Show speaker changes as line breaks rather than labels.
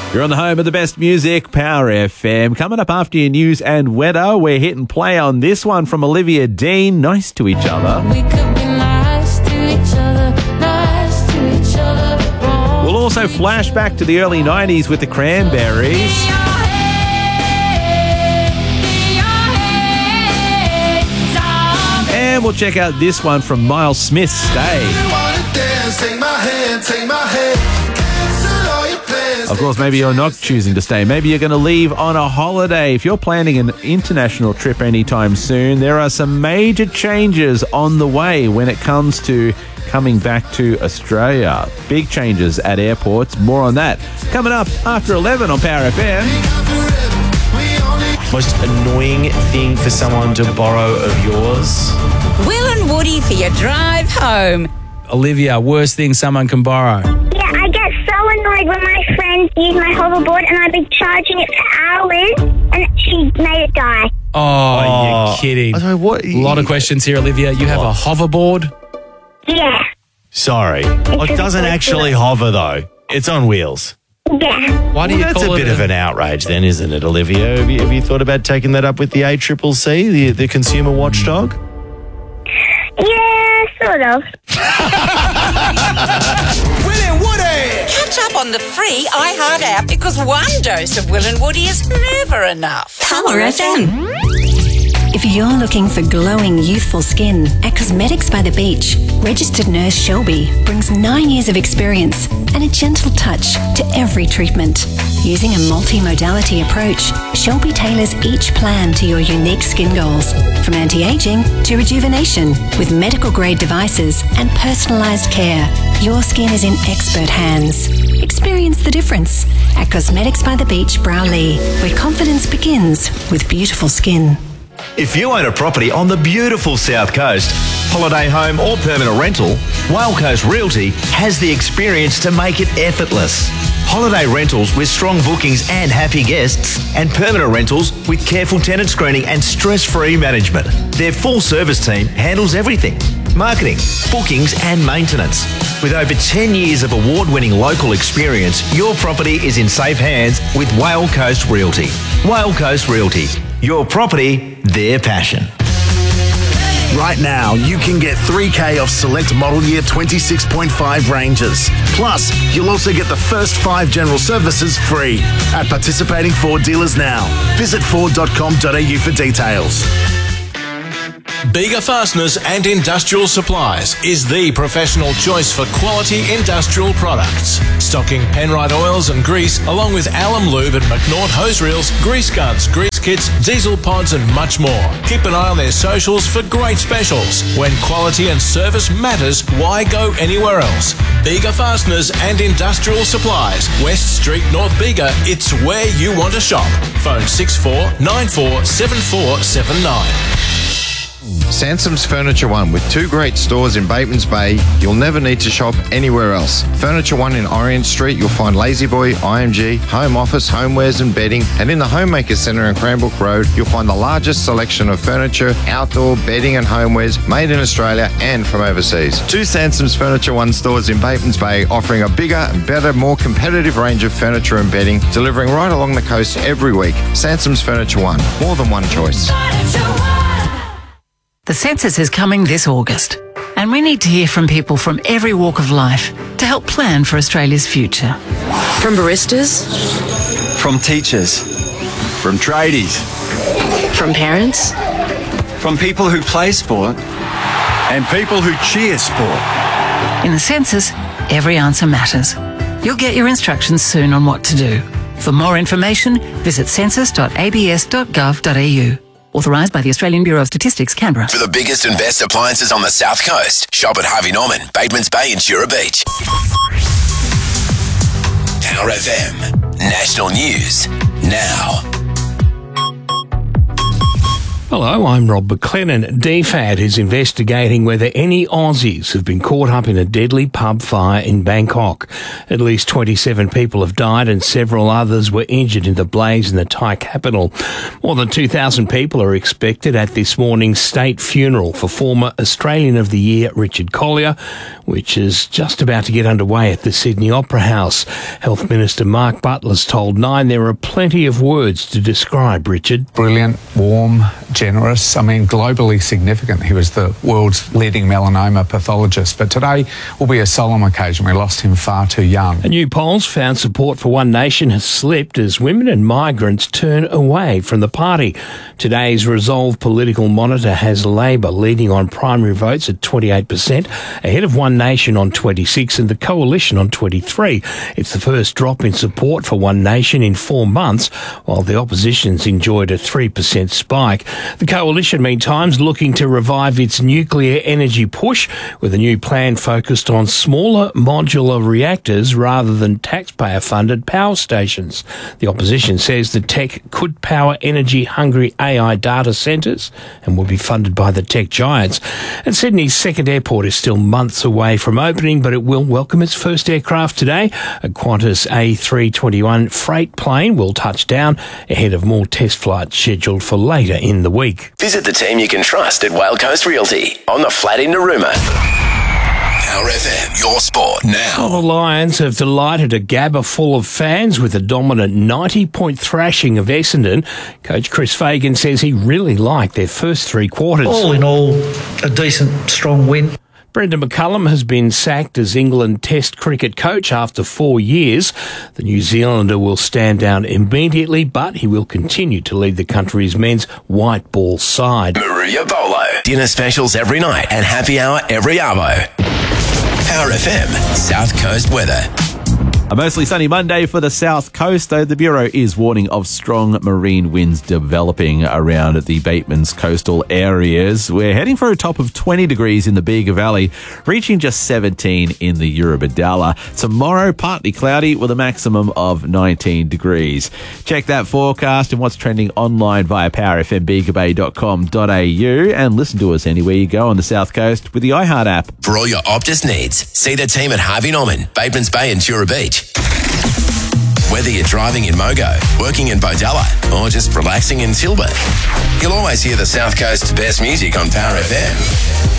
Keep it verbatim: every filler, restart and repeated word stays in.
You're on the home of the best music, Power F M. Coming up after your news and weather, we're hitting play on this one from Olivia Dean, Nice to Each Other.
We could be nice to each other, nice to each other.
We'll also flash back to the early nineties with the Cranberries. And we'll check out this one from Miles Smith, Stay. Of course, maybe you're not choosing to stay. Maybe you're going to leave on a holiday. If you're planning an international trip anytime soon, there are some major changes on the way when it comes to coming back to Australia. Big changes at airports. More on that coming up after eleven on Power F M.
Most annoying thing for someone to borrow of yours?
Will and Woody for your drive home.
Olivia, worst thing someone can borrow.
Yeah, I get so annoyed when my friends use my hoverboard and I've been charging it for hours and she made it die.
Oh,
Oh,
you're kidding.
I don't know what.
A lot of questions here, Olivia. You have a hoverboard?
Yeah,
Sorry. Well, it
really
doesn't
close
actually
to it.
hover, though. It's on wheels.
yeah.
Why do
Well,
you
that's
call
a
it
bit of an outrage then, isn't it, Olivia? Have you, have you thought about taking that up with the A C C C, the, the consumer watchdog?
Yeah, sort of.
Catch up on the free iHeart app because one dose of Will and Woody is never enough.
Power F M. If you're looking for glowing, youthful skin, at Cosmetics by the Beach, registered nurse Shelby brings nine years of experience and a gentle touch to every treatment. Using a multi-modality approach, Shelby tailors each plan to your unique skin goals, from anti-aging to rejuvenation, with medical-grade devices and personalised care. Your skin is in expert hands. Experience the difference at Cosmetics by the Beach, Browley, where confidence begins with beautiful skin.
If you own a property on the beautiful South Coast, holiday home or permanent rental, Whale Coast Realty has the experience to make it effortless. Holiday rentals with strong bookings and happy guests, and permanent rentals with careful tenant screening and stress-free management. Their full-service team handles everything: marketing, bookings and maintenance. With over ten years of award-winning local experience, your property is in safe hands with Whale Coast Realty. Whale Coast Realty. Your property, their passion.
Right now, you can get three K off select model year twenty-six point five Rangers. Plus, you'll also get the first five general services free at participating Ford dealers now. Visit ford dot com dot a u for details.
Bega Fasteners and Industrial Supplies is the professional choice for quality industrial products. Stocking Penrite oils and grease, along with alum lube and McNaught hose reels, grease guns, grease kits, diesel pods and much more. Keep an eye on their socials for great specials. When quality and service matters, why go anywhere else? Bega Fasteners and Industrial Supplies, West Street, North Bega. It's where you want to shop. Phone six four nine four seven four seven nine.
Sansom's Furniture One, with two great stores in Batemans Bay, you'll never need to shop anywhere else. Furniture One in Orient Street, you'll find Lazy Boy, I M G, home office, homewares and bedding, and in the Homemaker Centre in Cranbrook Road, you'll find the largest selection of furniture, outdoor bedding and homewares made in Australia and from overseas. Two Sansom's Furniture One stores in Batemans Bay, offering a bigger, better, more competitive range of furniture and bedding, delivering right along the coast every week. Sansom's Furniture One, more than one choice.
The census is coming this August, and we need to hear from people from every walk of life to help plan for Australia's future.
From baristas,
From teachers, from tradies,
from parents,
from people who play sport, and people who cheer sport.
In the census, every answer matters. You'll get your instructions soon on what to do. For more information, visit census dot a b s dot gov dot a u. Authorised by the Australian Bureau of Statistics, Canberra.
For the biggest and best appliances on the South Coast, shop at Harvey Norman, Batemans Bay and Jura Beach. Power F M. National News. Now.
Hello, I'm Rob McLennan. D F A D is investigating whether any Aussies have been caught up in a deadly pub fire in Bangkok. At least twenty-seven people have died and several others were injured in the blaze in the Thai capital. More than two thousand people are expected at this morning's state funeral for former Australian of the Year Richard Collier, which is just about to get underway at the Sydney Opera House. Health Minister Mark Butler's told Nine there are plenty of words to describe Richard.
Brilliant, warm, generous, I mean globally significant. He was the world's leading melanoma pathologist, but today will be a solemn occasion. We lost him far too young.
A new polls found support for One Nation has slipped as women and migrants turn away from the party. Today's Resolve political monitor has Labor leading on primary votes at twenty-eight percent, ahead of One Nation on twenty-six and the Coalition on twenty-three. It's the first drop in support for One Nation in four months, while the opposition's enjoyed a three percent spike. The Coalition, meantime, is looking to revive its nuclear energy push with a new plan focused on smaller modular reactors rather than taxpayer-funded power stations. The opposition says the tech could power energy-hungry A I data centres and will be funded by the tech giants. And Sydney's second airport is still months away from opening, but it will welcome its first aircraft today. A Qantas A three twenty-one freight plane will touch down ahead of more test flights scheduled for later in the week.
Visit the team you can trust at Whale Coast Realty on the flat in Narooma. Power F M, your sport now.
Well, the Lions have delighted a Gabba full of fans with a dominant ninety-point thrashing of Essendon. Coach Chris Fagan says he really liked their first three quarters.
All in all, a decent, strong win.
Brendan McCullum has been sacked as England Test cricket coach after four years. The New Zealander will stand down immediately, but he will continue to lead the country's men's white ball side.
Maria Bolo. Dinner specials every night and happy hour every arvo. Power F M, South Coast weather.
A mostly sunny Monday for the South Coast, though the Bureau is warning of strong marine winds developing around the Bateman's coastal areas. We're heading for a top of twenty degrees in the Bega Valley, reaching just seventeen in the Eurobodalla. Tomorrow, partly cloudy with a maximum of nineteen degrees. Check that forecast and what's trending online via power f m bega bay dot com dot a u and listen to us anywhere you go on the South Coast with the iHeart app.
For all your Optus needs, see the team at Harvey Norman, Bateman's Bay and Tura Beach. Whether you're driving in Mogo, working in Bodella, or just relaxing in Tilburg, you'll always hear the South Coast's best music on Power F M.